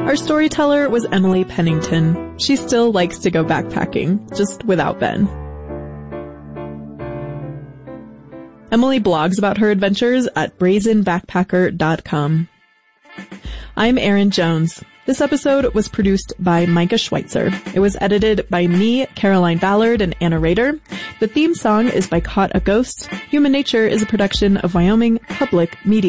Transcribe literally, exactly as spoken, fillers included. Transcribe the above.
Our storyteller was Emily Pennington. She still likes to go backpacking, just without Ben. Emily blogs about her adventures at brazen backpacker dot com. I'm Erin Jones. This episode was produced by Micah Schweitzer. It was edited by me, Caroline Ballard, and Anna Rader. The theme song is by Caught a Ghost. Human Nature is a production of Wyoming Public Media.